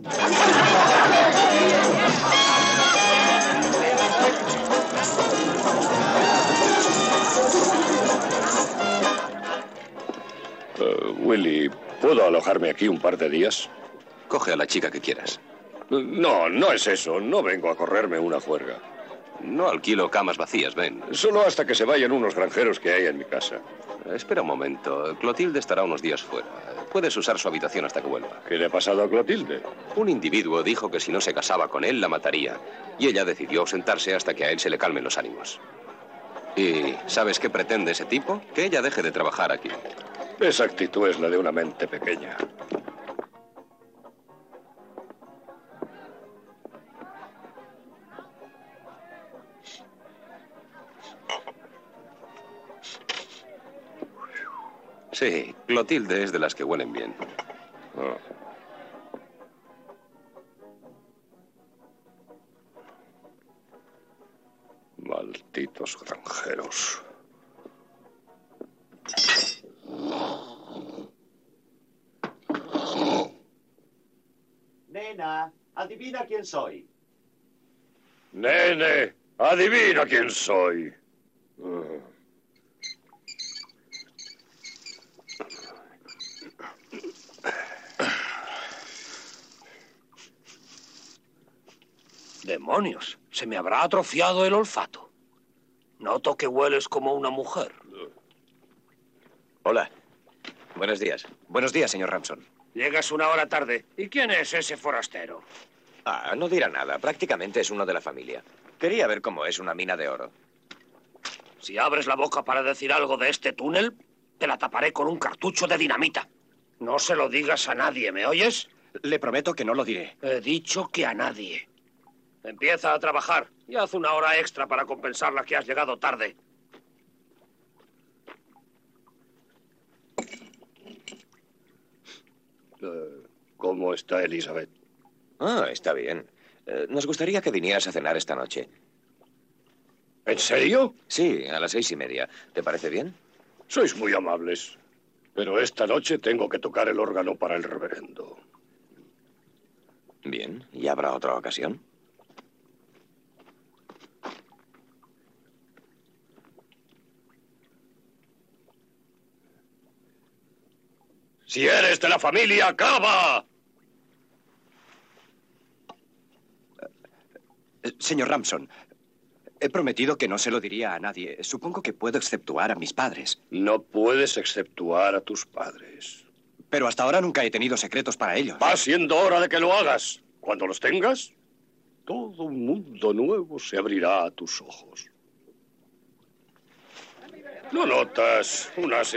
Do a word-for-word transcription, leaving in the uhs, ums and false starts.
Uh, Willy, ¿puedo alojarme aquí un par de días? Coge a la chica que quieras. No, no es eso. No vengo a correrme una juerga. No alquilo camas vacías, Ben. Solo hasta que se vayan unos granjeros que hay en mi casa. Espera un momento. Clotilde estará unos días fuera. Puedes usar su habitación hasta que vuelva. ¿Qué le ha pasado a Clotilde? Un individuo dijo que si no se casaba con él, la mataría. Y ella decidió ausentarse hasta que a él se le calmen los ánimos. ¿Y sabes qué pretende ese tipo? Que ella deje de trabajar aquí. Esa actitud es la de una mente pequeña. Sí, Clotilde es de las que huelen bien. Oh. Malditos granjeros. Nena, adivina quién soy. Nene, adivina quién soy. Uh. ¡Demonios! Se me habrá atrofiado el olfato. Noto que hueles como una mujer. Hola. Buenos días. Buenos días, señor Ramson. Llegas una hora tarde. ¿Y quién es ese forastero? Ah, no dirá nada. Prácticamente es uno de la familia. Quería ver cómo es una mina de oro. Si abres la boca para decir algo de este túnel, te la taparé con un cartucho de dinamita. No se lo digas a nadie, ¿me oyes? Le prometo que no lo diré. He dicho que a nadie. Empieza a trabajar y haz una hora extra para compensar la que has llegado tarde. Uh, ¿Cómo está Elizabeth? Ah, está bien. Eh, nos gustaría que vinieras a cenar esta noche. ¿En serio? Sí, a las seis y media. ¿Te parece bien? Sois muy amables. Pero esta noche tengo que tocar el órgano para el reverendo. Bien. ¿Y habrá otra ocasión? Si eres de la familia, acaba. Eh, señor Ramson, he prometido que no se lo diría a nadie. Supongo que puedo exceptuar a mis padres. No puedes exceptuar a tus padres. Pero hasta ahora nunca he tenido secretos para ellos. Va siendo hora de que lo hagas. Cuando los tengas, todo un mundo nuevo se abrirá a tus ojos. ¿No notas una